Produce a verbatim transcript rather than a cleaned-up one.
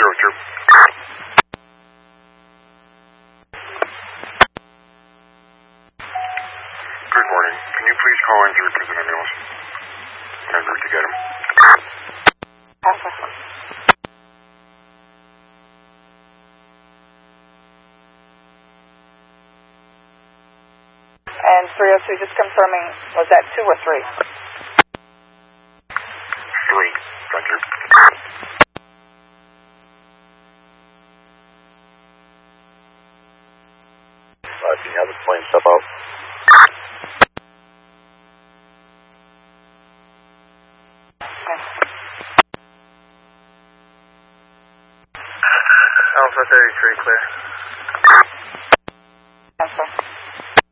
zero two. Good morning. Can you please call in through Prison Ambulance? I'm going to get him. And three oh two, just confirming, was that two or three? Three. Thank you. Uh, can you have the plane step out? Okay. Alpha thirty-three, clear.